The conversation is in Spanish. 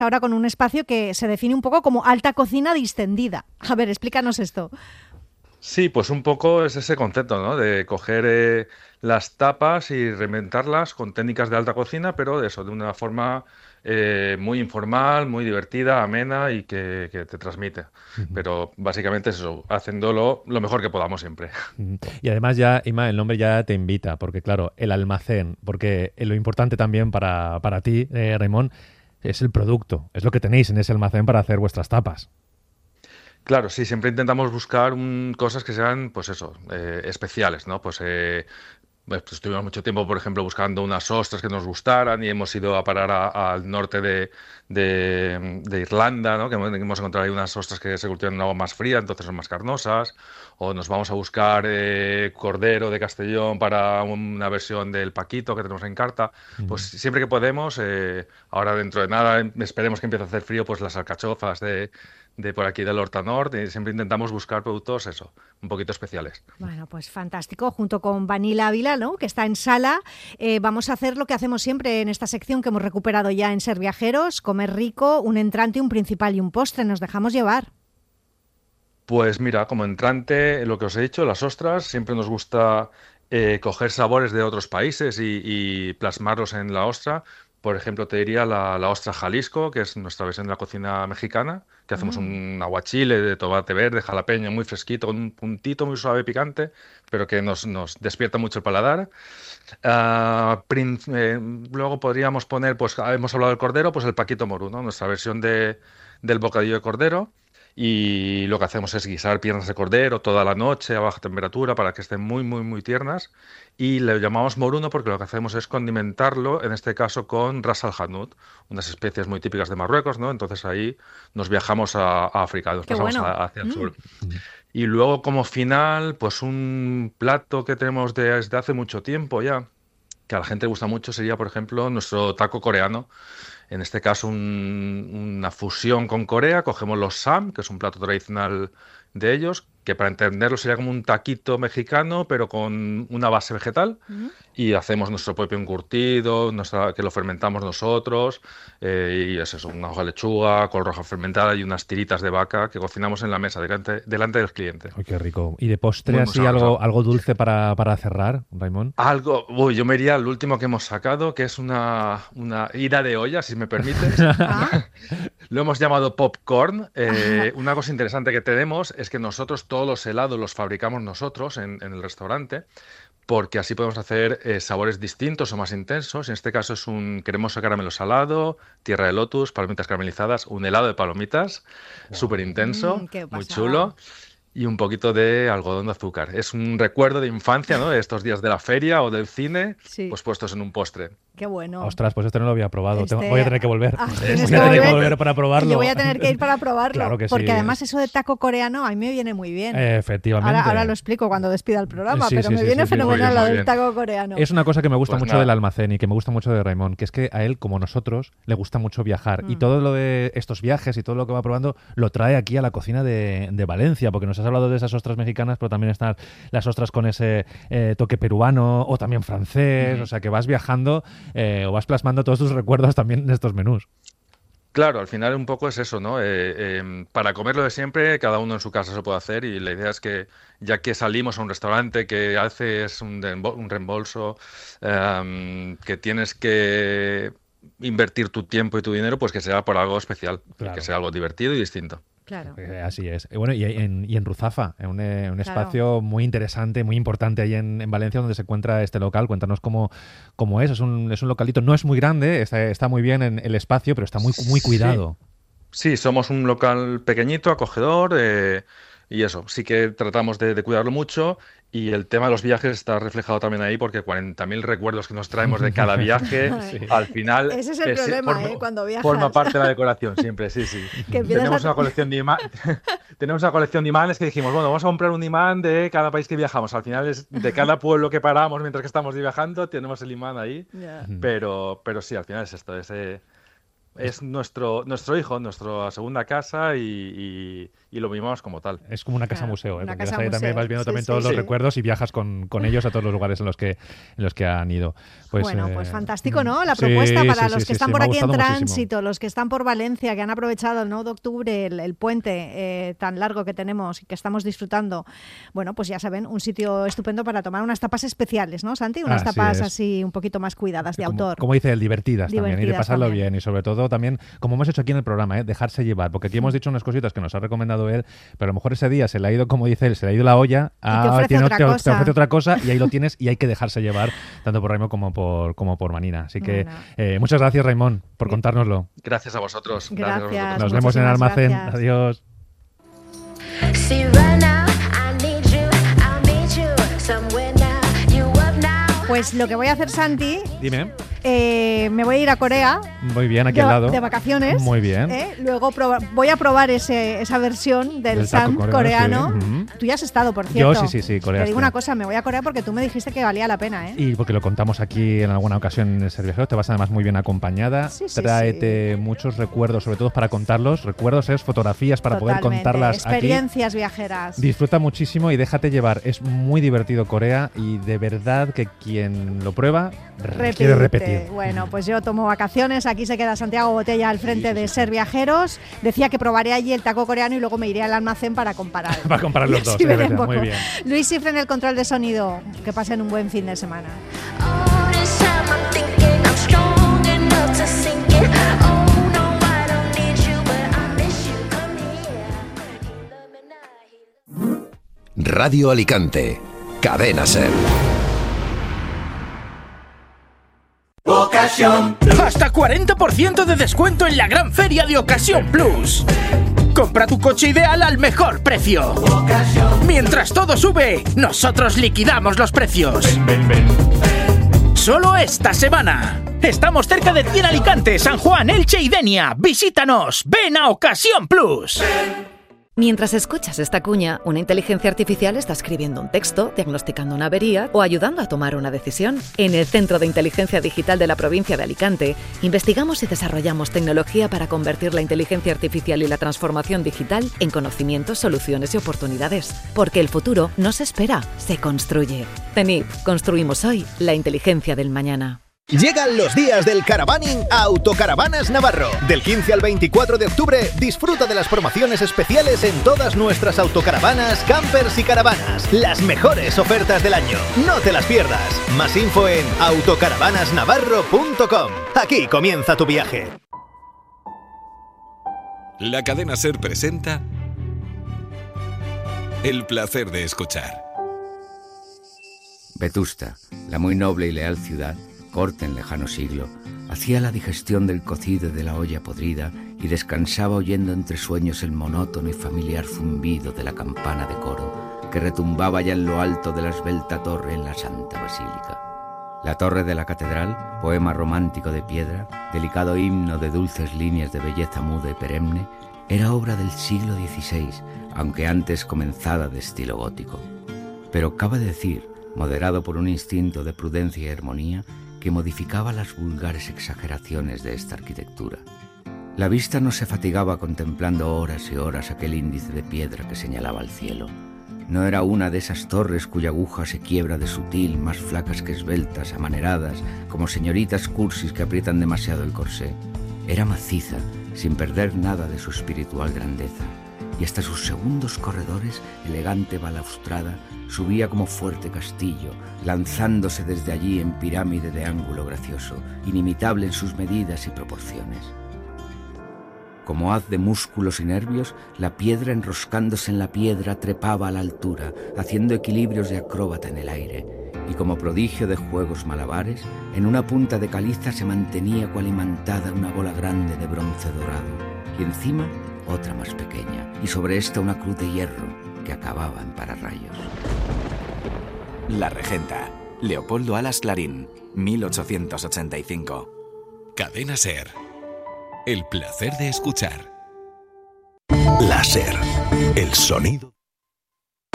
ahora con un espacio que se define un poco como alta cocina distendida. A ver, explícanos esto. Sí, pues un poco es ese concepto, ¿no? De coger las tapas y reinventarlas con técnicas de alta cocina, pero de eso, de una forma muy informal, muy divertida, amena y que te transmite. Ujú. Pero básicamente es eso, haciéndolo lo mejor que podamos siempre. Ujú. Y además ya, Ima, el nombre ya te invita, porque claro, el almacén, porque lo importante también para ti, Raimón, es el producto, es lo que tenéis en ese almacén para hacer vuestras tapas. Claro, sí, siempre intentamos buscar cosas que sean, pues eso, especiales, ¿no? Pues estuvimos mucho tiempo, por ejemplo, buscando unas ostras que nos gustaran y hemos ido a parar al norte de Irlanda, ¿no? Que hemos encontrado ahí unas ostras que se cultivan en agua más fría, entonces son más carnosas. O nos vamos a buscar cordero de Castellón para una versión del Paquito que tenemos en carta. Pues Ujú. siempre que podemos, ahora dentro de nada, esperemos que empiece a hacer frío, pues las alcachofas de por aquí del Horta Norte, y siempre intentamos buscar productos, eso, un poquito especiales. Bueno, pues fantástico. Junto con Vanilla Ávila, ¿no?, que está en sala, vamos a hacer lo que hacemos siempre en esta sección que hemos recuperado ya en Ser Viajeros, comer rico, un entrante, un principal y un postre. Nos dejamos llevar. Pues mira, como entrante, lo que os he dicho, las ostras, siempre nos gusta coger sabores de otros países y plasmarlos en la ostra. Por ejemplo, te diría la ostra Jalisco, que es nuestra versión de la cocina mexicana, que hacemos Mm. un aguachile de tomate verde, jalapeño, muy fresquito, con un puntito muy suave y picante, pero que nos despierta mucho el paladar. Luego podríamos poner, pues hemos hablado del cordero, pues el Paquito Morú, ¿no? Nuestra versión del bocadillo de cordero. Y lo que hacemos es guisar piernas de cordero toda la noche a baja temperatura para que estén muy, muy, muy tiernas. Y le llamamos moruno porque lo que hacemos es condimentarlo, en este caso con ras al hanout, unas especies muy típicas de Marruecos, ¿no? Entonces ahí nos viajamos a África, nos Qué pasamos bueno. hacia el Mm. sur. Y luego como final, pues un plato que tenemos desde hace mucho tiempo ya, que a la gente le gusta mucho, sería, por ejemplo, nuestro taco coreano. En este caso, una fusión con Corea. Cogemos los sam, que es un plato tradicional de ellos, que para entenderlo sería como un taquito mexicano, pero con una base vegetal. Mm. Y hacemos nuestro propio encurtido, que lo fermentamos nosotros. Y es eso, una hoja de lechuga, col roja fermentada y unas tiritas de vaca que cocinamos en la mesa delante del cliente. Ay, qué rico. ¿Y de postre Muy, muy así algo, sabroso. algo dulce para cerrar, Raimón? Yo me iría al último que hemos sacado, que es una ida de olla, si me permites. Ah, Lo hemos llamado popcorn. ah, Una cosa interesante que tenemos es que nosotros todos los helados los fabricamos nosotros en el restaurante, porque así podemos hacer sabores distintos o más intensos. En este caso es un cremoso caramelo salado, tierra de lotus, palomitas caramelizadas, un helado de palomitas súper Wow. intenso, qué muy pasada. chulo. Y un poquito de algodón de azúcar. Es un recuerdo de infancia, ¿no? De estos días de la feria o del cine, Sí, pues puestos en un postre. qué bueno. Ostras, pues este no lo había probado. Voy a Este, tener que volver. tienes Voy que a tener que volver volver para y yo voy probarlo. a tener que ir para probarlo, Claro que sí. porque además eso de taco coreano a mí me viene muy bien. Ahora lo Efectivamente. explico cuando despida el programa, Sí, pero sí, me sí, viene sí, sí, Muy sí. fenomenal bien, lo muy del bien. taco coreano. Es una cosa que me gusta Pues mucho del nada. almacén y que me gusta mucho de Raimón, que es que a él, como nosotros, le gusta mucho viajar. Y Mm. todo lo de estos viajes y todo lo que va probando lo trae aquí a la cocina de Valencia, porque nos has hablado de esas ostras mexicanas, pero también están las ostras con ese toque peruano o también francés. O Ujú. sea, que vas viajando o vas plasmando todos tus recuerdos también en estos menús. Claro, al final un poco es eso, ¿no? Para comer lo de siempre, cada uno en su casa se puede hacer y la idea es que ya que salimos a un restaurante que haces un reembolso, que tienes que invertir tu tiempo y tu dinero, pues que sea por algo especial y que Claro. sea algo divertido y distinto. Claro, Así es. Bueno, y en Ruzafa, en un claro. espacio muy interesante, muy importante ahí en Valencia, donde se encuentra este local. Cuéntanos cómo es. Es un localito, no es muy grande, está muy bien en el espacio, pero está muy, muy Sí, cuidado. sí, somos un local pequeñito, acogedor, y eso, sí que tratamos de cuidarlo mucho y el tema de los viajes está reflejado también ahí porque 40.000 recuerdos que nos traemos de cada viaje, Sí. al final Ese es el problema, forma, ¿eh? Cuando forma viajas, parte de la decoración siempre, sí, sí. que empiezas Tenemos a... una colección tenemos una colección de imanes que dijimos, bueno, vamos a comprar un imán de cada país que viajamos. Al final es de cada pueblo que paramos mientras que estamos viajando, tenemos el imán ahí, Ya. pero sí, al final es esto, Es nuestro hijo, nuestra segunda casa y lo mimamos como tal. Es como una casa museo, Una porque casa ahí también vas viendo también todos los recuerdos y viajas con ellos a todos los lugares en los que han ido. Pues, pues fantástico, ¿no? La propuesta para los que están por aquí en tránsito, muchísimo. Los que están por Valencia, que han aprovechado el 9 de octubre, el puente tan largo que tenemos y que estamos disfrutando. Bueno, pues ya saben, un sitio estupendo para tomar unas tapas especiales, ¿no, Santi? Unas tapas así un poquito más cuidadas, de autor. Como dice él, divertidas también, y de pasarlo bien, y sobre todo también, como hemos hecho aquí en el programa, dejarse llevar, porque aquí hemos dicho unas cositas que nos ha recomendado él, pero a lo mejor ese día se le ha ido, como dice él, se le ha ido la olla, te ofrece otra cosa y ahí lo tienes y hay que dejarse llevar tanto por Raimon como por Manina. Así que muchas gracias, Raimon, por contárnoslo. Gracias a vosotros. Gracias. Nos vemos en el almacén. Gracias. Adiós. Pues lo que voy a hacer, Santi... Dime. Me voy a ir a Corea. Muy bien, aquí al lado. De vacaciones. Muy bien. Luego voy a probar esa versión del Sam coreano. Sí. Tú ya has estado, por cierto. Yo sí, Corea. Te digo una cosa, me voy a Corea porque tú me dijiste que valía la pena, ¿eh? Y porque lo contamos aquí en alguna ocasión en el Ser Viajero. Te vas además muy bien acompañada. Tráete muchos recuerdos, sobre todo para contarlos. Recuerdos es fotografías para poder contarlas experiencias viajeras. Disfruta muchísimo y déjate llevar. Es muy divertido Corea y de verdad que quien lo prueba quiere repetir. Bueno, pues yo tomo vacaciones. Aquí se queda Santiago Botella al frente de Ser Viajeros. Decía que probaré allí el taco coreano y luego me iré al almacén para comparar. Para comparar los dos. Muy bien. Luis Cifre en el control de sonido. Que pasen un buen fin de semana. Radio Alicante. Cadena Ser. Ocasión. Hasta 40% de descuento en la gran feria de Ocasión Plus. Compra tu coche ideal al mejor precio. Ocasión. Mientras todo sube, nosotros liquidamos los precios. Ven. Solo esta semana. Estamos cerca de ti en Alicante, San Juan, Elche y Denia. Visítanos. Ven a Ocasión Plus. Mientras escuchas esta cuña, una inteligencia artificial está escribiendo un texto, diagnosticando una avería o ayudando a tomar una decisión. En el Centro de Inteligencia Digital de la provincia de Alicante, investigamos y desarrollamos tecnología para convertir la inteligencia artificial y la transformación digital en conocimientos, soluciones y oportunidades. Porque el futuro no se espera, se construye. CENIP, construimos hoy la inteligencia del mañana. Llegan los días del caravaning a Autocaravanas Navarro. Del 15 al 24 de octubre, disfruta de las promociones especiales en todas nuestras autocaravanas, campers y caravanas. Las mejores ofertas del año. No te las pierdas. Más info en autocaravanasnavarro.com. Aquí comienza tu viaje. La cadena Ser presenta El placer de escuchar. Vetusta, la muy noble y leal ciudad, corte en lejano siglo, hacía la digestión del cocido de la olla podrida y descansaba oyendo entre sueños el monótono y familiar zumbido de la campana de coro que retumbaba ya en lo alto de la esbelta torre en la Santa Basílica. La torre de la catedral, poema romántico de piedra, delicado himno de dulces líneas de belleza muda y perenne, era obra del siglo XVI, aunque antes comenzada de estilo gótico. Pero cabe decir, moderado por un instinto de prudencia y armonía, que modificaba las vulgares exageraciones de esta arquitectura. La vista no se fatigaba contemplando horas y horas aquel índice de piedra que señalaba al cielo. No era una de esas torres cuya aguja se quiebra de sutil, más flacas que esbeltas, amaneradas, como señoritas cursis que aprietan demasiado el corsé. Era maciza, sin perder nada de su espiritual grandeza, y hasta sus segundos corredores, elegante balaustrada, subía como fuerte castillo, lanzándose desde allí en pirámide de ángulo gracioso, inimitable en sus medidas y proporciones. Como haz de músculos y nervios, la piedra enroscándose en la piedra trepaba a la altura, haciendo equilibrios de acróbata en el aire, y como prodigio de juegos malabares, en una punta de caliza se mantenía cual imantada una bola grande de bronce dorado, y encima otra más pequeña, y sobre esta una cruz de hierro que acababa en pararrayos. La Regenta, Leopoldo Alas Clarín, 1885. Cadena Ser. El placer de escuchar. La Ser. El sonido.